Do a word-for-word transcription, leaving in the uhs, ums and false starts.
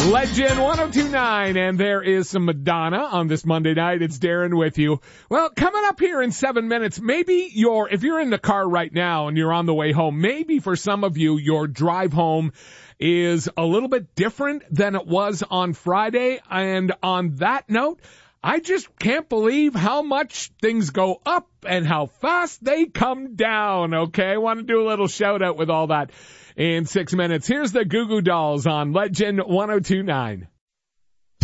Legend one oh two point nine, and there is some Madonna on this Monday night. It's Darren with you. Well, coming up here in seven minutes, maybe you're, if you're in the car right now and you're on the way home, maybe for some of you, your drive home is a little bit different than it was on Friday. And on that note, I just can't believe how much things go up and how fast they come down, okay? I want to do a little shout out with all that in six minutes. Here's the Goo Goo Dolls on Legend one oh two point nine.